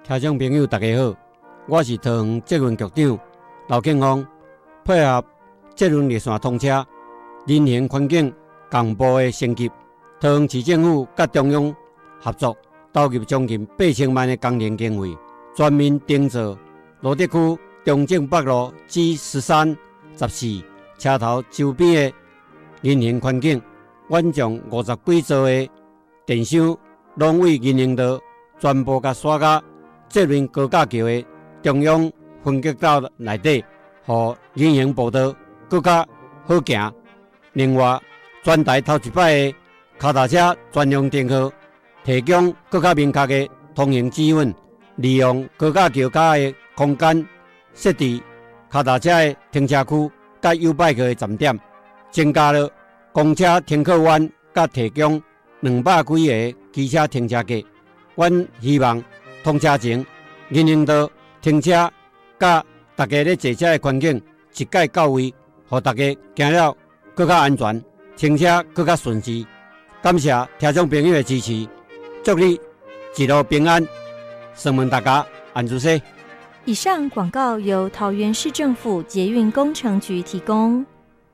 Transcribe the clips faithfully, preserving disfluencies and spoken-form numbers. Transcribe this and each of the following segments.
听众朋友大家好，我是桃园捷运局长刘建峰，配合捷运列线通车、人行环境公布的升级，桃园市政府甲中央合作，投入将近八千万的工程经费，全面订造罗德区中正北路 G 十三、十四车头周边的人行环境，阮将五十几座的电箱拢为人行道全部甲刷到捷运高架桥的中央分隔道内底，互人行步道更加好行。另外，全台头一摆的脚踏车专用停靠，提供更加明确的通行指引，利用高架桥下的空间设置脚踏车的停车区甲 U bike 的站点，增加了公车停靠弯，甲提供两百几个机车停车格。阮希望通车前，人行道停车甲大家咧坐车的环境一概到位，互大家行了更加安全，停车更加顺时。感谢听众朋友的支持，祝你一路平安，上问大家安住些。 以上广告由桃园市政府捷运工程局提供。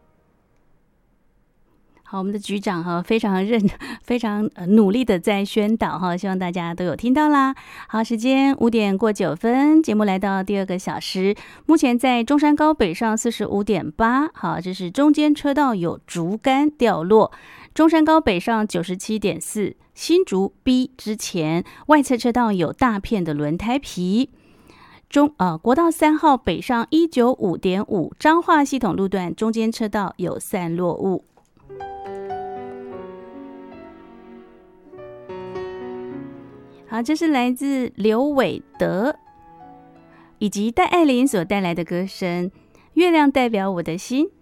好，我们的局长哈非常认、非常努力的在宣导哈，希望大家都有听到啦。好，时间五点过九分，节目来到第二个小时。目前在中山高北上四十五点八，好，这是中间车道有竹竿掉落。中山高北上九十七点四，新竹 B 之前外侧车道有大片的轮胎皮。中呃国道三号北上一九五点五，彰化系统路段中间车道有散落物。好，这是来自刘伟德以及戴爱玲所带来的歌声《月亮代表我的心》。